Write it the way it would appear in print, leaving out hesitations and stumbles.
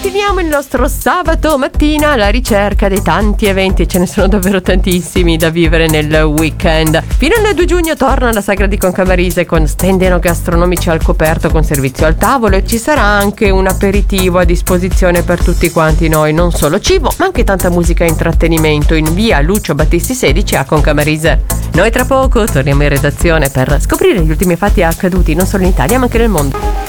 continuiamo il nostro sabato mattina alla ricerca dei tanti eventi, ce ne sono davvero tantissimi da vivere nel weekend. Fino al 2 giugno torna la Sagra di Concamarise con stand enogastronomici al coperto con servizio al tavolo, e ci sarà anche un aperitivo a disposizione per tutti quanti noi, non solo cibo ma anche tanta musica e intrattenimento in via Lucio Battisti 16 a Concamarise. Noi tra poco torniamo in redazione per scoprire gli ultimi fatti accaduti non solo in Italia ma anche nel mondo.